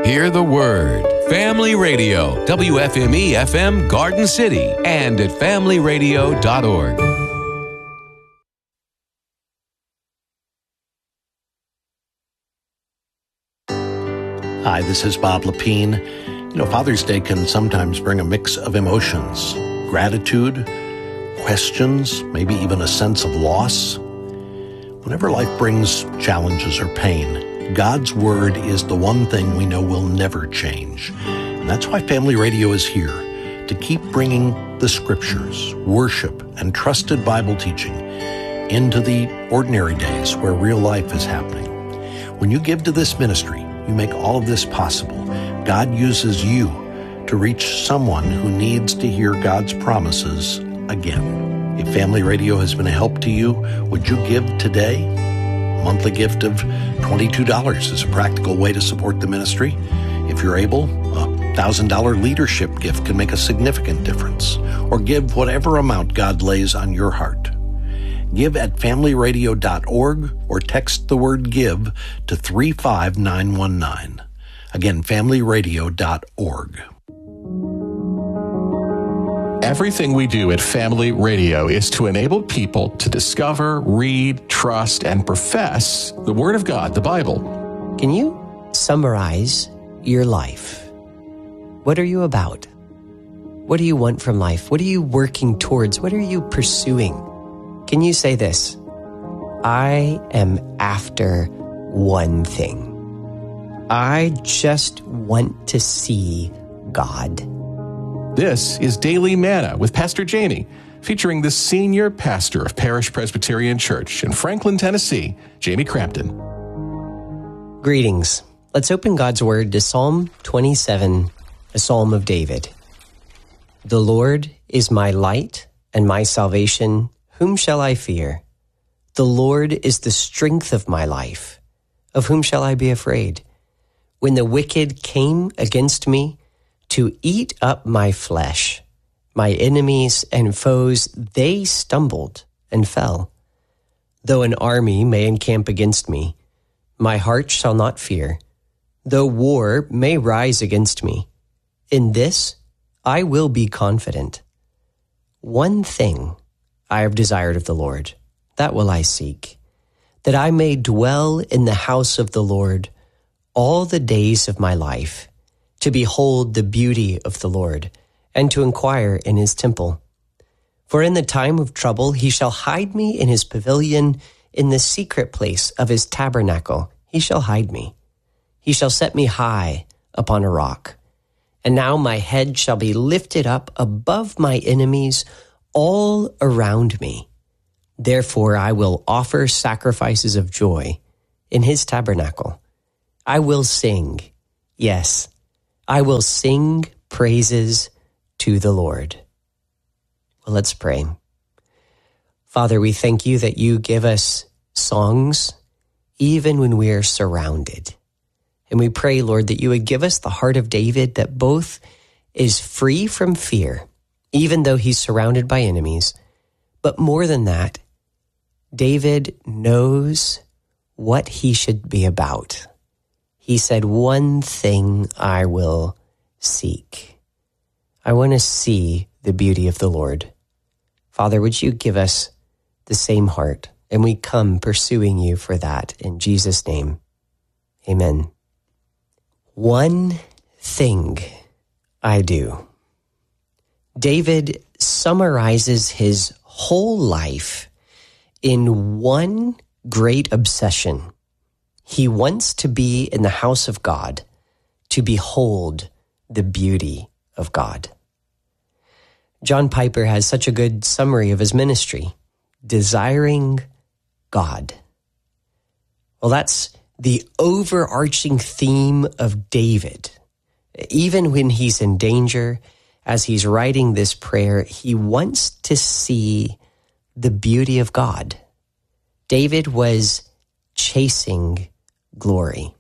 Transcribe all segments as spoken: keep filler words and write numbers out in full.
Hear the word. Family Radio, W F M E F M Garden City, and at family radio dot org. Hi, this is Bob Lepine. You know, Father's Day can sometimes bring a mix of emotions, gratitude, questions, maybe even a sense of loss. Whenever life brings challenges or pain, God's Word is the one thing we know will never change. And that's why Family Radio is here, to keep bringing the Scriptures, worship, and trusted Bible teaching into the ordinary days where real life is happening. When you give to this ministry, you make all of this possible. God uses you to reach someone who needs to hear God's promises again. If Family Radio has been a help to you, would you give today? A monthly gift of twenty-two dollars is a practical way to support the ministry. If you're able, a one thousand dollars leadership gift can make a significant difference. Or give whatever amount God lays on your heart. Give at family radio dot org or text the word GIVE to three five nine one nine. Again, family radio dot org. Everything we do at Family Radio is to enable people to discover, read, trust, and profess the Word of God, the Bible. Can you summarize your life? What are you about? What do you want from life? What are you working towards? What are you pursuing? Can you say this? I am after one thing. I just want to see God. This is Daily Manna with Pastor Jamie, featuring the senior pastor of Parish Presbyterian Church in Franklin, Tennessee, Jamie Crampton. Greetings. Let's open God's Word to Psalm twenty-seven, a psalm of David. The Lord is my light and my salvation. Whom shall I fear? The Lord is the strength of my life. Of whom shall I be afraid? When the wicked came against me to eat up my flesh, my enemies and foes, they stumbled and fell. Though an army may encamp against me, my heart shall not fear. Though war may rise against me, in this I will be confident. One thing I have desired of the Lord, that will I seek, that I may dwell in the house of the Lord all the days of my life, to behold the beauty of the Lord, and to inquire in his temple. For in the time of trouble he shall hide me in his pavilion, in the secret place of his tabernacle he shall hide me. He shall set me high upon a rock. And now my head shall be lifted up above my enemies all around me. Therefore I will offer sacrifices of joy in his tabernacle. I will sing, yes, I will sing praises to the Lord. Well, let's pray. Father, we thank you that you give us songs even when we are surrounded. And we pray, Lord, that you would give us the heart of David that both is free from fear, even though he's surrounded by enemies. But more than that, David knows what he should be about. He said, one thing I will seek. I want to see the beauty of the Lord. Father, would you give us the same heart? And we come pursuing you for that in Jesus' name. Amen. One thing I do. David summarizes his whole life in one great obsession. He wants to be in the house of God, to behold the beauty of God. John Piper has such a good summary of his ministry, desiring God. Well, that's the overarching theme of David. Even when he's in danger, as he's writing this prayer, he wants to see the beauty of God. David was chasing glory.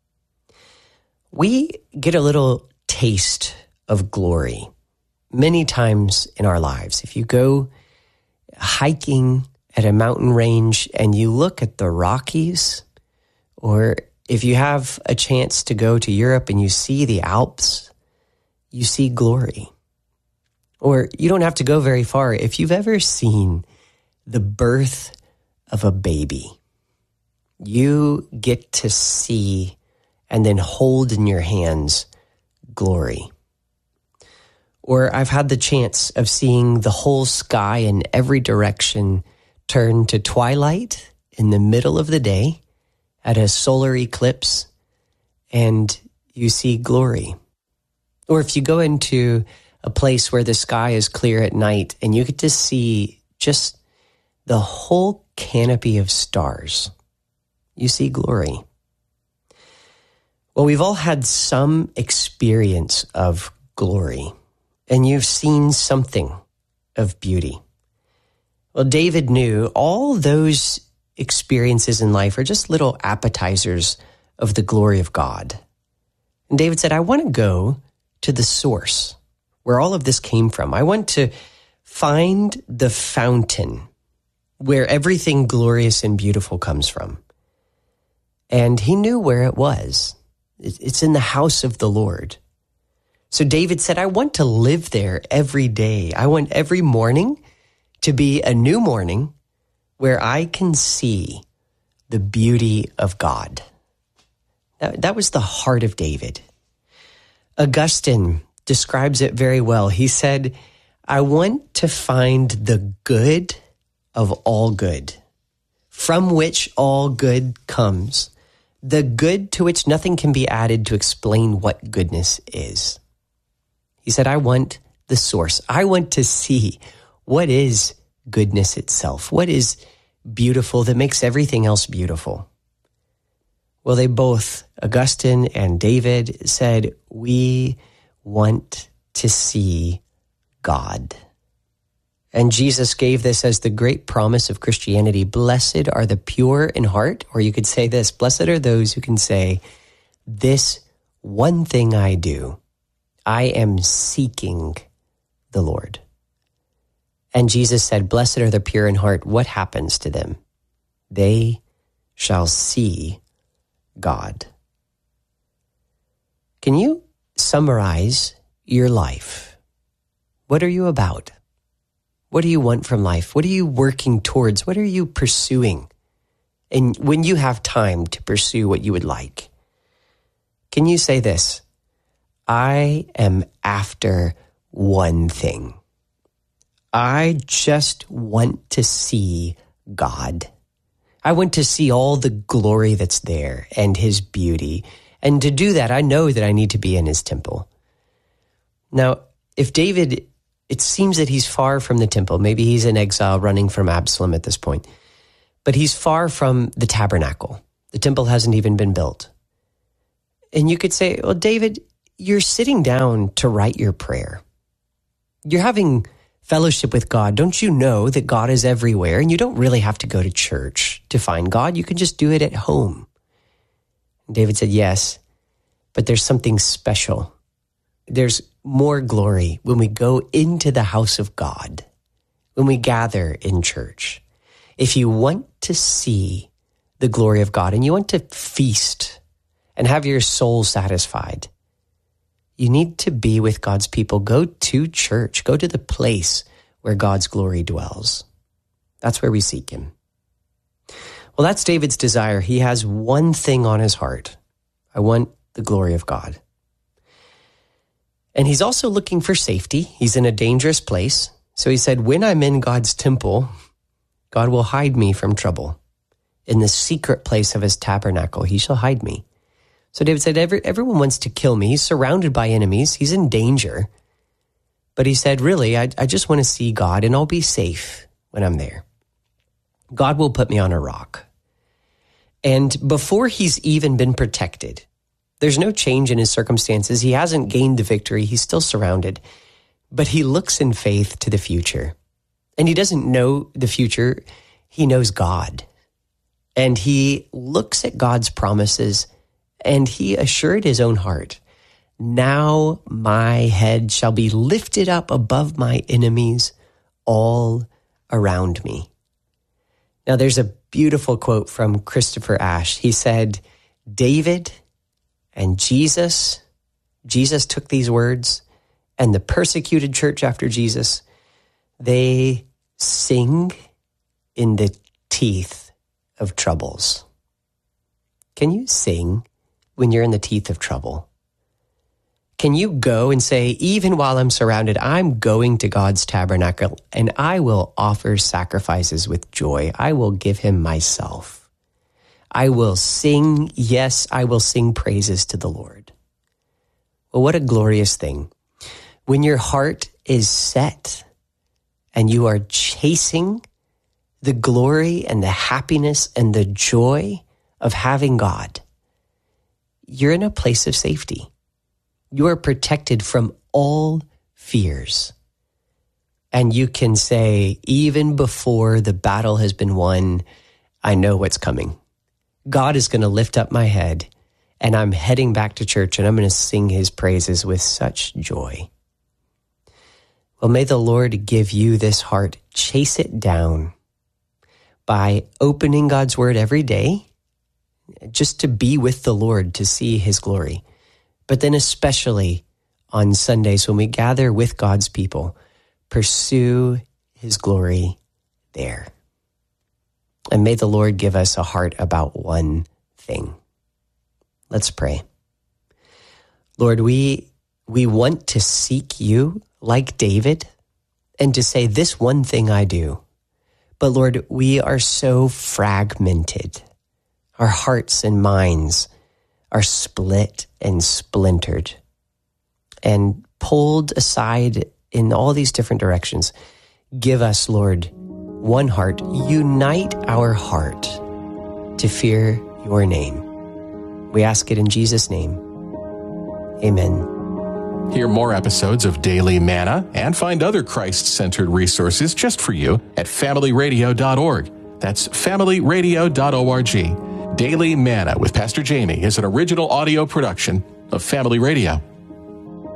We get a little taste of glory many times in our lives. If you go hiking at a mountain range and you look at the Rockies, or if you have a chance to go to Europe and you see the Alps, you see glory. Or you don't have to go very far. If you've ever seen the birth of a baby, you get to see and then hold in your hands glory. Or I've had the chance of seeing the whole sky in every direction turn to twilight in the middle of the day at a solar eclipse, and you see glory. Or if you go into a place where the sky is clear at night and you get to see just the whole canopy of stars, you see glory. Well, we've all had some experience of glory, and you've seen something of beauty. Well, David knew all those experiences in life are just little appetizers of the glory of God. And David said, I want to go to the source where all of this came from. I want to find the fountain where everything glorious and beautiful comes from. And he knew where it was. It's in the house of the Lord. So David said, I want to live there every day. I want every morning to be a new morning where I can see the beauty of God. That, that was the heart of David. Augustine describes it very well. He said, I want to find the good of all good, from which all good comes, the good to which nothing can be added to explain what goodness is. He said, I want the source. I want to see what is goodness itself. What is beautiful that makes everything else beautiful? Well, they both, Augustine and David, said, we want to see God. And Jesus gave this as the great promise of Christianity. Blessed are the pure in heart, or you could say this, blessed are those who can say, this one thing I do, I am seeking the Lord. And Jesus said, blessed are the pure in heart. What happens to them? They shall see God. Can you summarize your life? What are you about? What do you want from life? What are you working towards? What are you pursuing? And when you have time to pursue what you would like, can you say this? I am after one thing. I just want to see God. I want to see all the glory that's there and his beauty. And to do that, I know that I need to be in his temple. Now, if David, it seems that he's far from the temple. Maybe he's in exile running from Absalom at this point. But he's far from the tabernacle. The temple hasn't even been built. And you could say, well, David, you're sitting down to write your prayer. You're having fellowship with God. Don't you know that God is everywhere and you don't really have to go to church to find God? You can just do it at home. And David said, yes, but there's something special. There's more glory when we go into the house of God, when we gather in church. If you want to see the glory of God and you want to feast and have your soul satisfied, you need to be with God's people. Go to church. Go to the place where God's glory dwells. That's where we seek him. Well, that's David's desire. He has one thing on his heart. I want the glory of God. And he's also looking for safety. He's in a dangerous place. So he said, when I'm in God's temple, God will hide me from trouble. In the secret place of his tabernacle, he shall hide me. So David said, Every, everyone wants to kill me. He's surrounded by enemies. He's in danger. But he said, really, I, I just want to see God, and I'll be safe when I'm there. God will put me on a rock. And before he's even been protected, there's no change in his circumstances. He hasn't gained the victory. He's still surrounded. But he looks in faith to the future. And he doesn't know the future. He knows God. And he looks at God's promises, and he assured his own heart, now my head shall be lifted up above my enemies all around me. Now there's a beautiful quote from Christopher Ash. He said, David and Jesus, Jesus took these words, and the persecuted church after Jesus, they sing in the teeth of troubles. Can you sing when you're in the teeth of trouble? Can you go and say, even while I'm surrounded, I'm going to God's tabernacle and I will offer sacrifices with joy. I will give him myself. I will sing, yes, I will sing praises to the Lord. Well, what a glorious thing. When your heart is set and you are chasing the glory and the happiness and the joy of having God, you're in a place of safety. You are protected from all fears. And you can say, even before the battle has been won, I know what's coming. God is going to lift up my head, and I'm heading back to church, and I'm going to sing his praises with such joy. Well, may the Lord give you this heart. Chase it down by opening God's word every day, just to be with the Lord, to see his glory. But then especially on Sundays when we gather with God's people, pursue his glory there. And may the Lord give us a heart about one thing. Let's pray. Lord, we we want to seek you like David and to say, this one thing I do. But Lord, we are so fragmented. Our hearts and minds are split and splintered and pulled aside in all these different directions. Give us, Lord, one heart. Unite our heart to fear your name. We ask it in Jesus' name. Amen. Hear more episodes of Daily Manna and find other Christ-centered resources just for you at family radio dot org. That's family radio dot org. Daily Manna with Pastor Jamie is an original audio production of Family Radio.